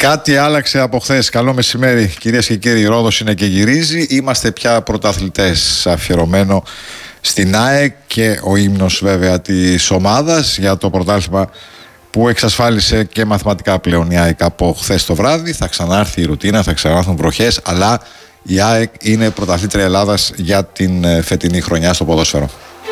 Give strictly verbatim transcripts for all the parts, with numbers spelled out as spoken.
Κάτι άλλαξε από χθες. Καλό μεσημέρι, κυρίες και κύριοι. Η Ρόδος είναι και γυρίζει. Είμαστε πια πρωταθλητές. Αφιερωμένο στην ΑΕΚ και ο ύμνος βέβαια της ομάδας για το πρωτάθλημα που εξασφάλισε και μαθηματικά πλέον η ΑΕΚ από χθες το βράδυ. Θα ξανάρθει η ρουτίνα, θα ξανάρθουν βροχές, αλλά η ΑΕΚ είναι πρωταθλήτρια Ελλάδας για την φετινή χρονιά στο ποδόσφαιρο.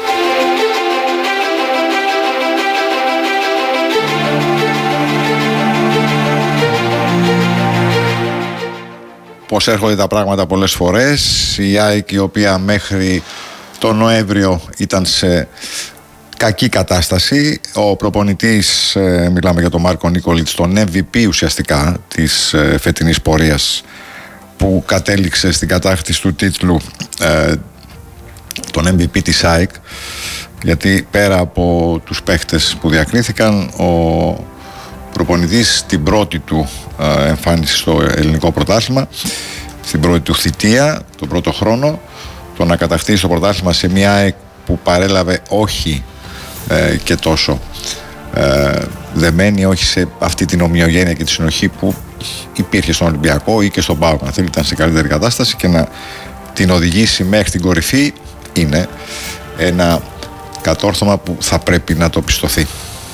Πώς έρχονται τα πράγματα πολλές φορές. Η ΑΕΚ, η οποία μέχρι τον Νοέμβριο ήταν σε κακή κατάσταση, ο προπονητής, ε, μιλάμε για τον Μάρκο Νίκολιτς, τον εμ βι πι ουσιαστικά της ε, φετινής πορείας, που κατέληξε στην κατάκτηση του τίτλου, ε, τον εμ βι πι της ΑΕΚ, γιατί πέρα από τους παίχτες που διακρίθηκαν, ο προπονητής στην πρώτη του ε, εμφάνιση στο ελληνικό πρωτάθλημα, στην πρώτη του θητεία, τον πρώτο χρόνο, το να κατακτήσει το πρωτάθλημα σε μια ΑΕΚ που παρέλαβε όχι ε, και τόσο ε, δεμένη, όχι σε αυτή την ομοιογένεια και τη συνοχή που υπήρχε στον Ολυμπιακό ή και στον ΠΑΟΚ. Αν θέλει, ήταν σε καλύτερη κατάσταση, και να την οδηγήσει μέχρι την κορυφή είναι ένα κατόρθωμα που θα πρέπει να το πιστωθεί.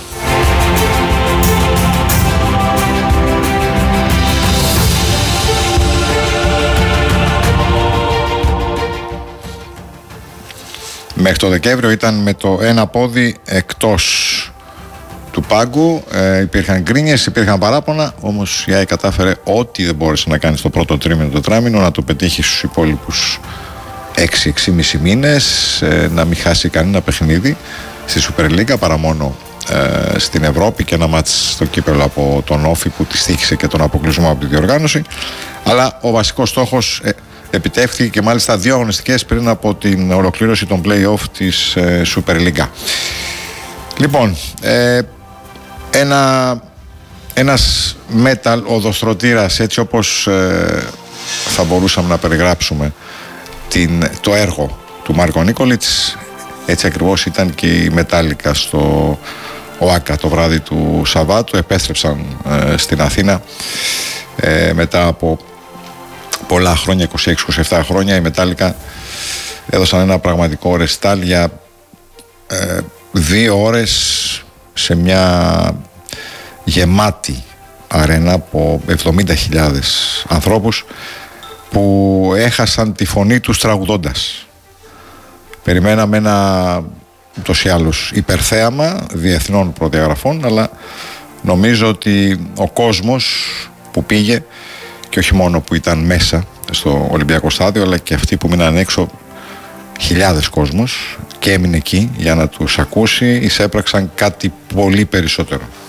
Μέχρι το Δεκέμβριο ήταν με το ένα πόδι εκτός του πάγκου. Ε, υπήρχαν γκρίνιες, υπήρχαν παράπονα, όμως η ΑΕΚ κατάφερε ό,τι δεν μπόρεσε να κάνει στο πρώτο τρίμηνο, το τετράμηνο, να το πετύχει στους υπόλοιπους έξι έξι και μισό μήνες, ε, να μην χάσει κανένα παιχνίδι στη Σούπερ Λίγκα, παρά μόνο ε, στην Ευρώπη, και ένα μάτς στο κύπελλο από τον Όφη που τη στοίχησε και τον αποκλεισμό από τη διοργάνωση. Αλλά ο βασικός στόχος ε, επιτεύχθηκε, και μάλιστα δύο αγωνιστικές πριν από την ολοκλήρωση των play-off της ε, Super League. Λοιπόν, ε, ένα, ένας metal οδοστρωτήρας, έτσι όπως ε, θα μπορούσαμε να περιγράψουμε την, το έργο του Μάρκο Νίκολιτς, έτσι ακριβώς ήταν και η Metallica στο ΟΑΚΑ το βράδυ του Σαββάτου. Επέστρεψαν ε, στην Αθήνα ε, μετά από πολλά χρόνια, είκοσι έξι είκοσι επτά χρόνια. Η Metallica έδωσαν ένα πραγματικό ρεστάλ για ε, δύο ώρες σε μια γεμάτη αρένα από εβδομήντα χιλιάδες ανθρώπους που έχασαν τη φωνή τους τραγουδώντας. Περιμέναμε ένα ούτως ή άλλως υπερθέαμα διεθνών προδιαγραφών, αλλά νομίζω ότι ο κόσμος που πήγε, και όχι μόνο που ήταν μέσα στο Ολυμπιακό Στάδιο, αλλά και αυτοί που μείναν έξω, χιλιάδες κόσμος, και έμεινε εκεί για να τους ακούσει, εισέπραξαν κάτι πολύ περισσότερο.